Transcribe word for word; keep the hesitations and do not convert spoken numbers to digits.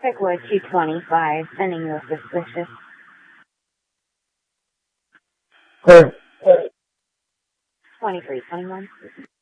Pickwood two twenty-five, sending you a suspicious. Hey. twenty-three twenty-one.